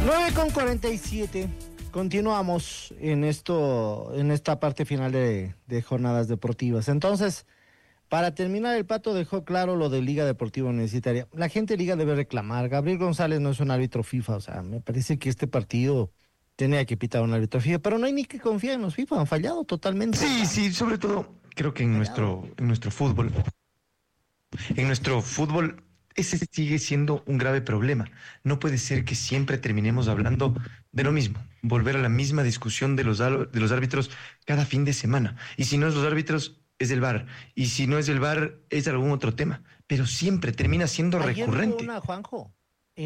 9:47. Continuamos en esta parte final de jornadas deportivas. Entonces, para terminar, el Pato dejó claro lo de Liga Deportiva Universitaria. La gente de Liga debe reclamar. Gabriel González no es un árbitro FIFA, o sea, me parece que este partido tenía que pitar un árbitro FIFA, pero no hay ni que confiar en los FIFA, han fallado totalmente. Sí, sí, sobre todo creo que en nuestro fútbol, ese sigue siendo un grave problema. No puede ser que siempre terminemos hablando de lo mismo, volver a la misma discusión de los árbitros cada fin de semana. Y si no es los árbitros, es el VAR. Y si no es el VAR, es algún otro tema. Pero siempre termina siendo Ayer recurrente. hubo una, Juanjo,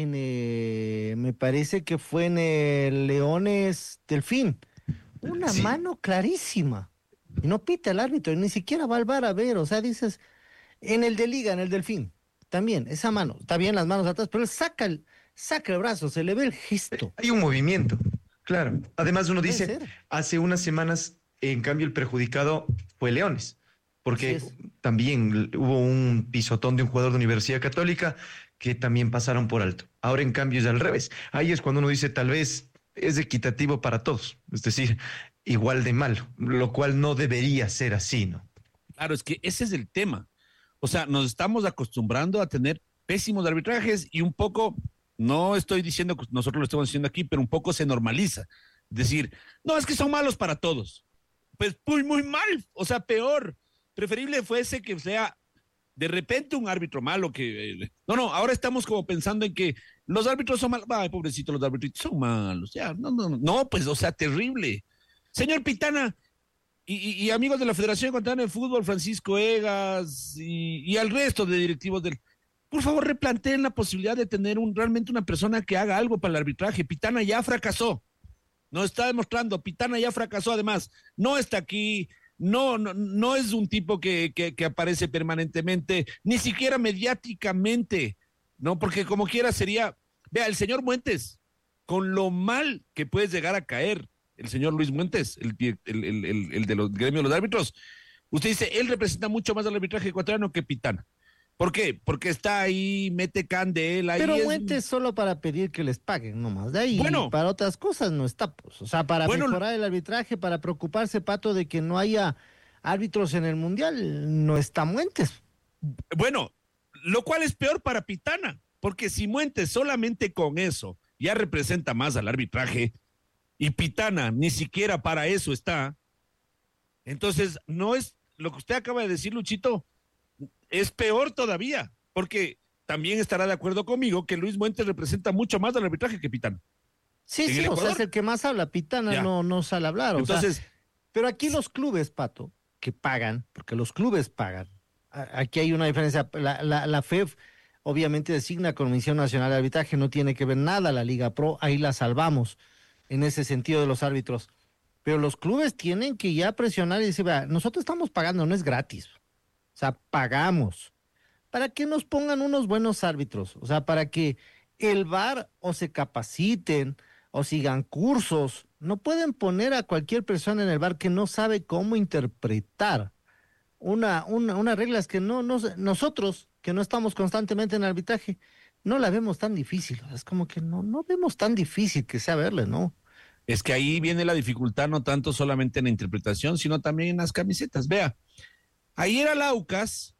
me parece que fue en el Leones Delfín, una Sí. mano clarísima. Y no pita el árbitro, y ni siquiera va al VAR a ver, o sea, dices, en el de Liga, en el Delfín, también, esa mano, está bien las manos atrás, pero él saca el brazo, se le ve el gesto. Hay un movimiento, claro. Además, uno Puede dice, ser. hace unas semanas, en cambio, el perjudicado fue Leones, Así porque es. también hubo un pisotón de un jugador de Universidad Católica que también pasaron por alto. Ahora, en cambio, es al revés. Ahí es cuando uno dice, tal vez es equitativo para todos, es decir, igual de malo, lo cual no debería ser así, ¿no? Claro, es que ese es el tema. O sea, nos estamos acostumbrando a tener pésimos arbitrajes y un poco, no estoy diciendo que nosotros lo estamos diciendo aquí, pero un poco se normaliza. Decir, no, es que son malos para todos. Pues muy, muy mal, o sea, peor. Preferible fuese que sea de repente un árbitro malo que... no, ahora estamos como pensando en que los árbitros son malos. Ay, pobrecito, los árbitros son malos. Ya, no, pues, o sea, terrible. Señor Pitana, y amigos de la Federación Ecuatoriana de Fútbol, Francisco Egas y al resto de directivos del... Por favor, replanteen la posibilidad de tener realmente una persona que haga algo para el arbitraje. Pitana ya fracasó. Nos está demostrando, Pitana ya fracasó además. No está aquí, no es un tipo que aparece permanentemente, ni siquiera mediáticamente, ¿no? Porque como quiera sería... Vea, el señor Muentes, con lo mal que puedes llegar a caer, el señor Luis Muentes, el de los gremios de los árbitros, usted dice, él representa mucho más al arbitraje ecuatoriano que Pitana. ¿Por qué? Porque está ahí, mete candela. Pero ahí Muentes solo para pedir que les paguen nomás. De ahí, bueno, para otras cosas no está, pues. O sea, para mejorar el arbitraje, para preocuparse, Pato, de que no haya árbitros en el Mundial, no está Muentes. Bueno, lo cual es peor para Pitana, porque si Muentes solamente con eso ya representa más al arbitraje y Pitana ni siquiera para eso está, entonces no es lo que usted acaba de decir, Luchito, es peor todavía, porque también estará de acuerdo conmigo que Luis Muentes representa mucho más al arbitraje que Pitana. Sí, o sea, es el que más habla. Pitana no sale a hablar. Entonces, o sea, pero aquí los clubes, Pato, que pagan, porque los clubes pagan. Aquí hay una diferencia. La FEF obviamente designa Comisión Nacional de Arbitraje, no tiene que ver nada la Liga Pro, ahí la salvamos en ese sentido de los árbitros. Pero los clubes tienen que ya presionar y decir, vea, nosotros estamos pagando, no es gratis. O sea, pagamos para que nos pongan unos buenos árbitros, o sea, para que el VAR o se capaciten o sigan cursos. No pueden poner a cualquier persona en el VAR que no sabe cómo interpretar unas reglas que nosotros, que no estamos constantemente en arbitraje, no la vemos tan difícil. Es como que no vemos tan difícil que sea verle, ¿no? es que ahí viene la dificultad, no tanto solamente en la interpretación, sino también en las camisetas. Vea, ayer al Aucas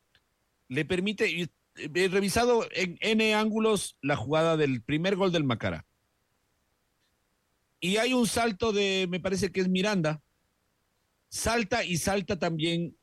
le permite, he revisado en N ángulos la jugada del primer gol del Macará. Y hay un salto de, me parece que es Miranda, salta y salta también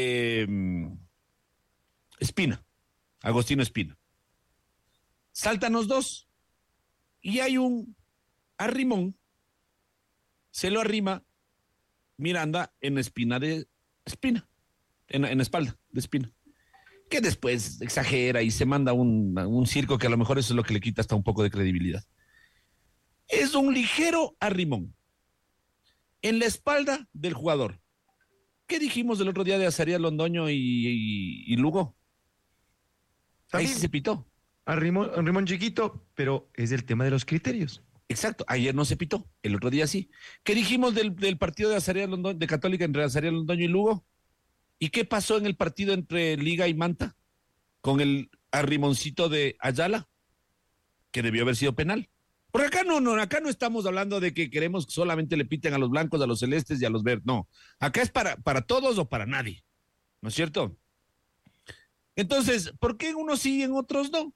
Espina, Agostino Espina. Saltan los dos y hay un arrimón, se lo arrima Miranda en espina de Espina, en espalda de Espina, que después exagera y se manda un circo que a lo mejor eso es lo que le quita hasta un poco de credibilidad. Es un ligero arrimón en la espalda del jugador. ¿Qué dijimos el otro día de Azarías Londoño y Lugo? Ahí sí se pitó. Arrimón chiquito, pero es el tema de los criterios. Exacto, ayer no se pitó, el otro día sí. ¿Qué dijimos del partido de Azarías Londoño, de Católica entre Azarías Londoño y Lugo? ¿Y qué pasó en el partido entre Liga y Manta? Con el arrimoncito de Ayala, que debió haber sido penal. Porque acá no estamos hablando de que queremos que solamente le piten a los blancos, a los celestes y a los verdes. No, acá es para todos o para nadie, ¿no es cierto? Entonces, ¿por qué unos sí y en otros no?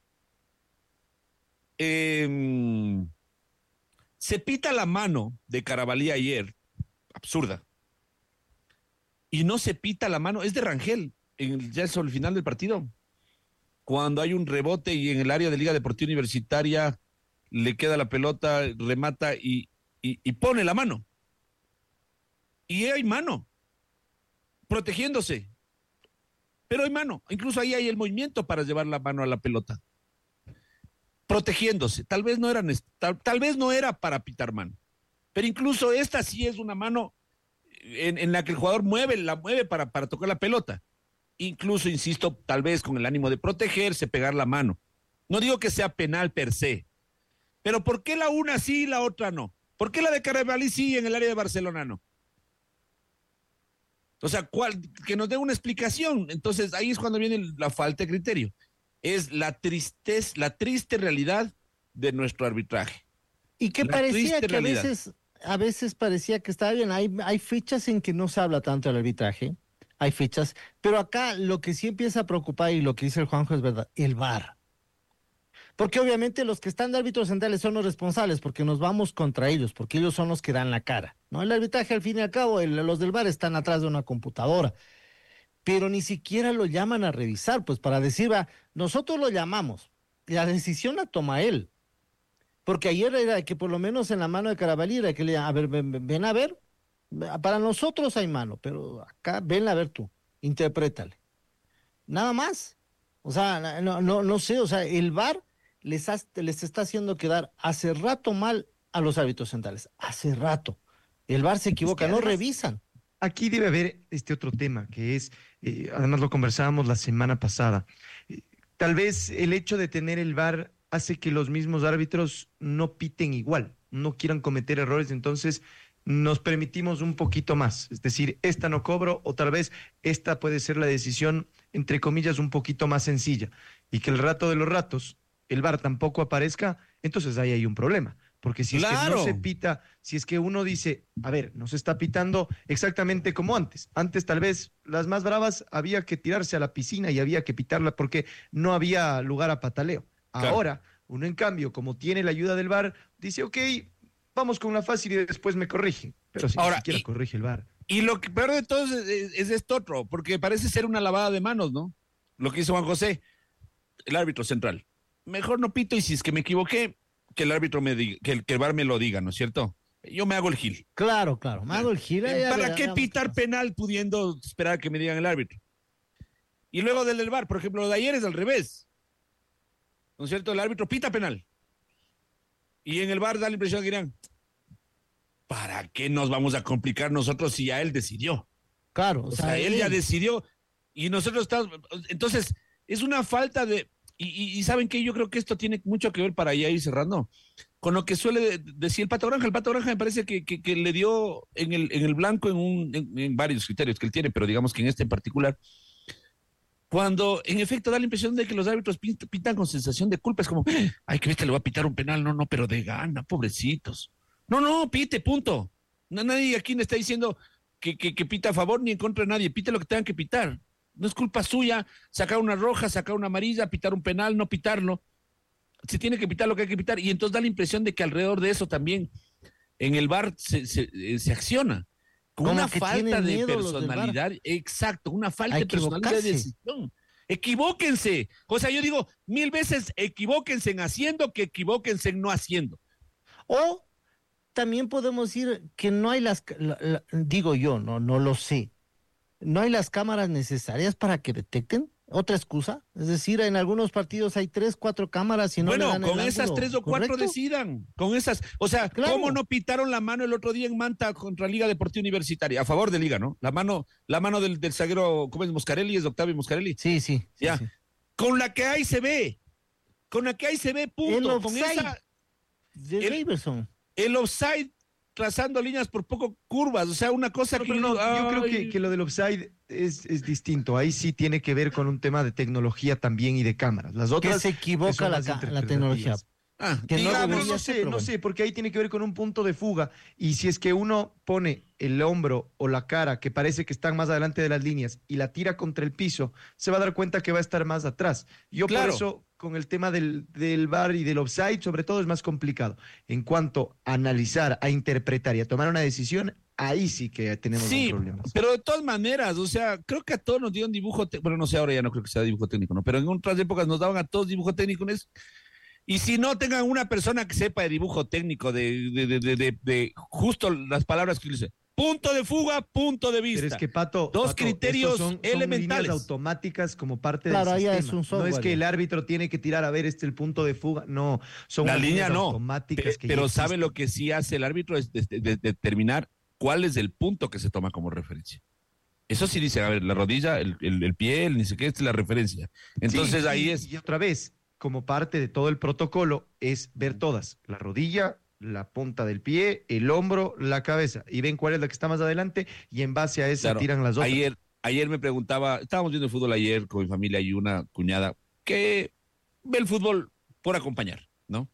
Se pita la mano de Carabalí ayer, absurda, y no se pita la mano, es de Rangel, ya sobre el final del partido, cuando hay un rebote y en el área de Liga Deportiva Universitaria le queda la pelota, remata y pone la mano. Y hay mano, protegiéndose, pero hay mano, incluso ahí hay el movimiento para llevar la mano a la pelota. Protegiéndose, tal vez no era para pitar mano, pero incluso esta sí es una mano en la que el jugador la mueve para tocar la pelota, incluso, insisto, tal vez con el ánimo de protegerse, pegar la mano. No digo que sea penal per se, pero ¿por qué la una sí y la otra no? ¿Por qué la de Carabalí sí en el área de Barcelona no? O sea, que nos dé una explicación. Entonces, ahí es cuando viene la falta de criterio. Es la triste realidad de nuestro arbitraje. Y que parecía que a veces parecía que estaba bien. Hay fechas en que no se habla tanto del arbitraje, hay fechas, pero acá lo que sí empieza a preocupar, y lo que dice el Juanjo es verdad, el VAR. Porque obviamente los que están de árbitros centrales son los responsables, porque nos vamos contra ellos, porque ellos son los que dan la cara, ¿no? El arbitraje, al fin y al cabo, los del VAR están atrás de una computadora, pero ni siquiera lo llaman a revisar, pues para decir, nosotros lo llamamos, la decisión la toma él. Porque ayer era que por lo menos en la mano de Carabalí era que le a ver, ven a ver, para nosotros hay mano, pero acá ven a ver tú, interprétale. Nada más. O sea, no sé, o sea, el VAR les está haciendo quedar hace rato mal a los árbitros centrales, hace rato. El VAR se equivoca, es que no además, revisan. Aquí debe haber este otro tema, que es, además lo conversábamos la semana pasada, tal vez el hecho de tener el VAR hace que los mismos árbitros no piten igual, no quieran cometer errores, entonces nos permitimos un poquito más, es decir, esta no cobro o tal vez esta puede ser la decisión, entre comillas, un poquito más sencilla, y que el rato de los ratos el VAR tampoco aparezca, entonces ahí hay un problema. Porque si es que no se pita, si es que uno dice, a ver, no se está pitando exactamente como antes. Antes tal vez las más bravas había que tirarse a la piscina y había que pitarla porque no había lugar a pataleo. Claro. Ahora, uno en cambio, como tiene la ayuda del VAR, dice, ok, vamos con la fácil y después me corrigen. Pero si ahora, ni siquiera corrige el VAR. Y lo que peor de todo es esto otro, porque parece ser una lavada de manos, ¿no? Lo que hizo Juan José, el árbitro central. Mejor no pito y si es que me equivoqué, que el árbitro me diga, que el VAR me lo diga, ¿no es cierto? Yo me hago el gil. Claro, me hago el gil. ¿Para qué pitar penal pudiendo esperar que me digan el árbitro? Y luego del VAR, por ejemplo, lo de ayer es al revés. ¿No es cierto? El árbitro pita penal. Y en el VAR da la impresión que dirán, ¿para qué nos vamos a complicar nosotros si ya él decidió? Claro. O sea, él ya decidió y nosotros estamos... Entonces, es una falta de... Y ¿saben qué? Yo creo que esto tiene mucho que ver, para ya ir cerrando, con lo que suele decir el Pato Granja. El Pato Granja me parece que le dio en el blanco en varios criterios que él tiene, pero digamos que en este en particular, cuando en efecto da la impresión de que los árbitros pitan con sensación de culpa. Es como, ay, que le va a pitar un penal. No, pero de gana, pobrecitos. No, pite, punto. Nadie aquí le está diciendo que pita a favor ni en contra de nadie. Pite lo que tengan que pitar. No es culpa suya sacar una roja, sacar una amarilla, pitar un penal, no pitarlo. Se tiene que pitar lo que hay que pitar. Y entonces da la impresión de que alrededor de eso también en el VAR se acciona. Con una falta de personalidad. Exacto, una falta de personalidad de decisión. Equivóquense. O sea, yo digo 1000 veces, equivóquense en haciendo que equivóquense en no haciendo. O también podemos decir que no hay digo yo, no lo sé. ¿No hay las cámaras necesarias para que detecten? ¿Otra excusa? Es decir, en algunos partidos hay 3, 4 cámaras y no le dan con el esas ángulo 3 o 4 correcto. decidan. Con esas, o sea, claro. ¿Cómo no pitaron la mano el otro día en Manta contra Liga Deportiva Universitaria? A favor de Liga, ¿no? La mano del zaguero, ¿cómo es? Moscarelli, es Octavio Moscarelli. Sí. Ya. Sí. Con la que hay se ve. Punto. El offside con esa, de Davidson. El offside trazando líneas por poco curvas, o sea, una cosa yo creo que lo del offside es distinto. Ahí sí tiene que ver con un tema de tecnología también y de cámaras. Las otras que se equivoca la tecnología. Que no Digamos, debería no ser, sé, pero no bueno. sé, porque ahí tiene que ver con un punto de fuga. Y si es que uno pone el hombro o la cara, que parece que están más adelante de las líneas, y la tira contra el piso, se va a dar cuenta que va a estar más atrás. Yo por Claro. eso, con el tema del VAR y del offside, sobre todo, es más complicado. En cuanto a analizar, a interpretar y a tomar una decisión, ahí sí que tenemos un Sí, problema. pero de todas maneras, o sea, creo que a todos nos dieron dibujo técnico, bueno, no sé, ahora ya no creo que sea dibujo técnico, ¿no? Pero en otras épocas nos daban a todos dibujo técnico. Y si no, tengan una persona que sepa de dibujo técnico, de justo las palabras que dice. Punto de fuga, punto de vista. Pero es que, Pato, Dos Pato, criterios estos son elementales. líneas automáticas como parte Claro, del allá sistema. es un No software, es que ya. el árbitro tiene que tirar a ver el punto de fuga. No, son La unas línea líneas no, automáticas que ya pero sabe existen. lo que sí hace el árbitro es determinar cuál es el punto que se toma como referencia. Eso sí dice, a ver, la rodilla, el pie, ni sé qué, esta es la referencia. Entonces Sí, ahí es, y otra vez, como parte de todo el protocolo, es ver todas: la rodilla, la punta del pie, el hombro, la cabeza, y ven cuál es la que está más adelante, y en base a esa claro, tiran las otras. ayer me preguntaba, estábamos viendo el fútbol ayer con mi familia y una cuñada que ve el fútbol por acompañar, ¿no?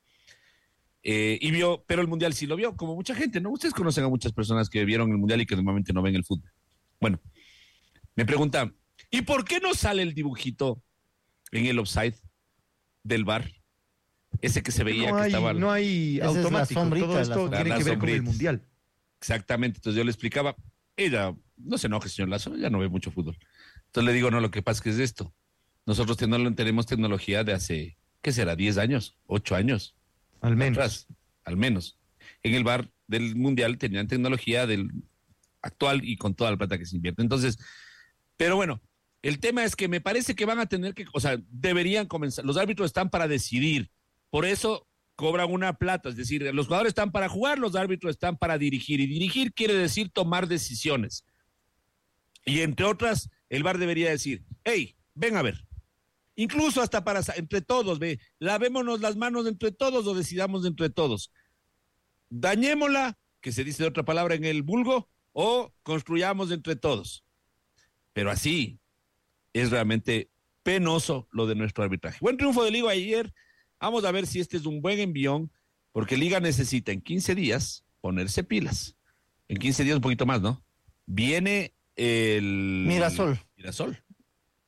Y vio, pero el Mundial sí lo vio, como mucha gente, ¿no? Ustedes conocen a muchas personas que vieron el Mundial y que normalmente no ven el fútbol. Bueno, me pregunta, ¿y por qué no sale el dibujito en el offside del VAR? Ese que se veía No que hay, estaba... no hay Esa es la automático. sombrita, Todo la esto sombrita. tiene Las que ver con el sombritas. mundial. Exactamente, entonces yo le explicaba, ella, no se enoje, señor Lazo, ya no ve mucho fútbol. Entonces le digo, no, lo que pasa es que es esto. Nosotros tenemos tecnología de hace, ¿qué será? 10 años, 8 años Al menos. atrás, al menos. En el VAR del Mundial tenían tecnología del actual y con toda la plata que se invierte. Entonces, pero bueno, el tema es que me parece que van a tener que, o sea, deberían comenzar, los árbitros están para decidir, por eso cobran una plata, es decir, los jugadores están para jugar, los árbitros están para dirigir, y dirigir quiere decir tomar decisiones. Y entre otras, el VAR debería decir, hey, ven a ver, incluso hasta para, entre todos, ve, lavémonos las manos entre todos o decidamos entre todos. Dañémosla, que se dice de otra palabra en el vulgo, o construyamos entre todos. Pero así es realmente penoso lo de nuestro arbitraje. Buen triunfo de Liga ayer. Vamos a ver si este es un buen envión, porque Liga necesita en 15 días ponerse pilas. En 15 días un poquito más, ¿no? Viene el Mirasol. Mirasol.